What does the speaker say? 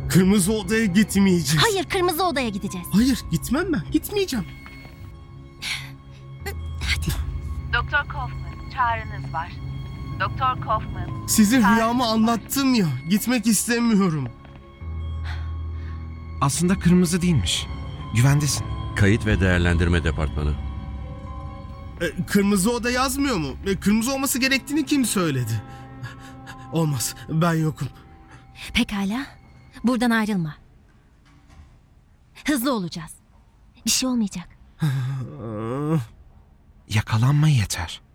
Kırmızı odaya gitmeyeceğiz. Hayır, kırmızı odaya gideceğiz. Hayır, gitmem ben. Gitmeyeceğim. Hadi. Doktor Kaufman, çağrınız var. Doktor Kaufman. Size çağrınız rüyamı var. anlattım ya. Gitmek istemiyorum. Aslında kırmızı değilmiş. Güvendesin. Kayıt ve Değerlendirme Departmanı. Kırmızı oda yazmıyor mu? Kırmızı olması gerektiğini kim söyledi? Olmaz. Ben yokum. Pekala. Buradan ayrılma. Hızlı olacağız. Bir şey olmayacak. Yakalanma yeter.